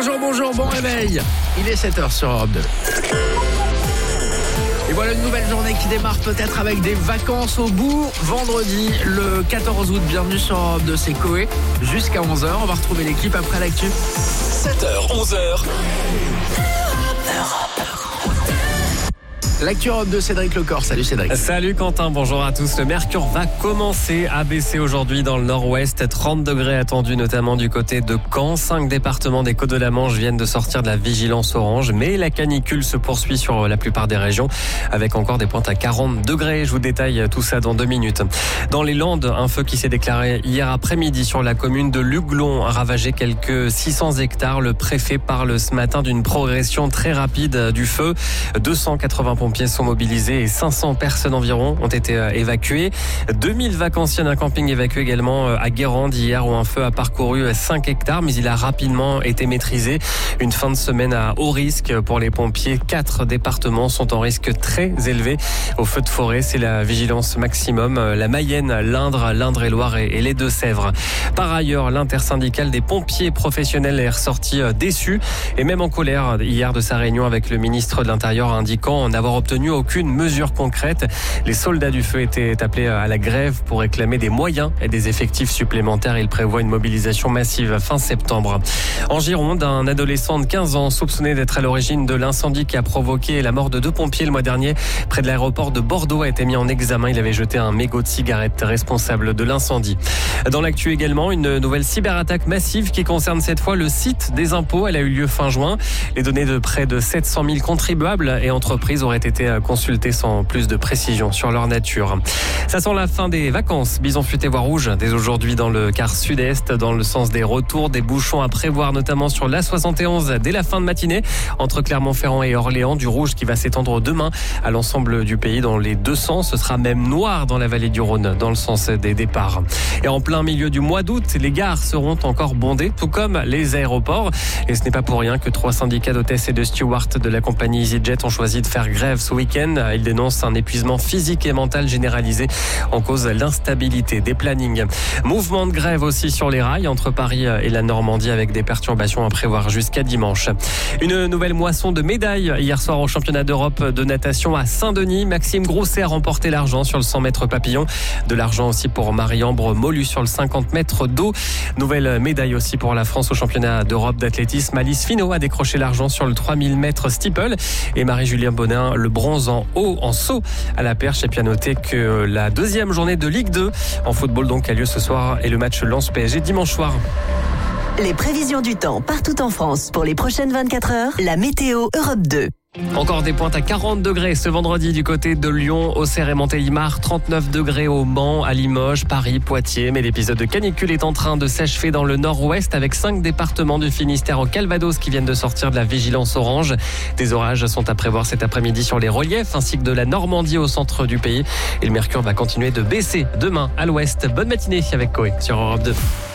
Bonjour, bon réveil. Il est 7h sur Europe 2. Et voilà une nouvelle journée qui démarre peut-être avec des vacances au bout. Vendredi, le 14 août, bienvenue sur Europe 2, c'est Coé. Jusqu'à 11h, on va retrouver l'équipe après l'actu. 7h, 11h. L'actu Europe 2, Cédric Lecor. Salut Cédric. Salut Quentin, bonjour à tous. Le mercure va commencer à baisser aujourd'hui dans le nord-ouest. 30 degrés attendus notamment du côté de Caen. 5 départements des Côtes de la Manche viennent de sortir de la vigilance orange. Mais la canicule se poursuit sur la plupart des régions avec encore des pointes à 40 degrés. Je vous détaille tout ça dans 2 minutes. Dans les Landes, un feu qui s'est déclaré hier après-midi sur la commune de Luglon a ravagé quelques 600 hectares. Le préfet parle ce matin d'une progression très rapide du feu. 280 pompiers sont mobilisés et 500 personnes environ ont été évacuées. 2000 vacanciers d'un camping évacués également à Guérande hier où un feu a parcouru 5 hectares mais il a rapidement été maîtrisé. Une fin de semaine à haut risque pour les pompiers. 4 départements sont en risque très élevé. Au feu de forêt, c'est la vigilance maximum. La Mayenne, l'Indre-et-Loire et les Deux-Sèvres. Par ailleurs, l'intersyndicale des pompiers professionnels est ressorti déçu et même en colère hier de sa réunion avec le ministre de l'Intérieur indiquant n'avoir obtenu aucune mesure concrète. Les soldats du feu étaient appelés à la grève pour réclamer des moyens et des effectifs supplémentaires. Ils prévoient une mobilisation massive fin septembre. En Gironde, un adolescent de 15 ans soupçonné d'être à l'origine de l'incendie qui a provoqué la mort de 2 pompiers le mois dernier près de l'aéroport de Bordeaux a été mis en examen. Il avait jeté un mégot de cigarette responsable de l'incendie. Dans l'actu également, une nouvelle cyberattaque massive qui concerne cette fois le site des impôts. Elle a eu lieu fin juin. Les données de près de 700 000 contribuables et entreprises auraient été consultés sans plus de précision sur leur nature. Ça sent la fin des vacances. Bison futé voie rouge dès aujourd'hui dans le quart sud-est, dans le sens des retours, des bouchons à prévoir notamment sur l'A71 dès la fin de matinée entre Clermont-Ferrand et Orléans. Du rouge qui va s'étendre demain à l'ensemble du pays dans les 2 sens. Ce sera même noir dans la vallée du Rhône dans le sens des départs. Et en plein milieu du mois d'août, les gares seront encore bondées, tout comme les aéroports. Et ce n'est pas pour rien que 3 syndicats d'hôtesses et de stewards de la compagnie EasyJet ont choisi de faire grève ce week-end. Ils dénoncent un épuisement physique et mental généralisé en cause l'instabilité des plannings. Mouvement de grève aussi sur les rails entre Paris et la Normandie avec des perturbations à prévoir jusqu'à dimanche. Une nouvelle moisson de médailles hier soir au championnat d'Europe de natation à Saint-Denis. Maxime Grousset a remporté l'argent sur le 100 mètres papillon. De l'argent aussi pour Marie-Ambre Molu sur le 50 mètres d'eau. Nouvelle médaille aussi pour la France au championnat d'Europe d'athlétisme. Alice Finot a décroché l'argent sur le 3000 mètres steeple et Marie-Julien Bonin le bronze en haut, en saut à la perche. Et puis à noter que la 2e journée de Ligue 2 en football donc a lieu ce soir et le match Lens-PSG dimanche soir. Les prévisions du temps partout en France pour les prochaines 24 heures. La météo Europe 2. Encore des pointes à 40 degrés ce vendredi du côté de Lyon, Auxerre et Montélimar, 39 degrés au Mans, à Limoges, Paris, Poitiers. Mais l'épisode de canicule est en train de s'achever dans le nord-ouest avec 5 départements du Finistère au Calvados qui viennent de sortir de la vigilance orange. Des orages sont à prévoir cet après-midi sur les reliefs ainsi que de la Normandie au centre du pays. Et le mercure va continuer de baisser demain à l'ouest. Bonne matinée avec Coé sur Europe 2.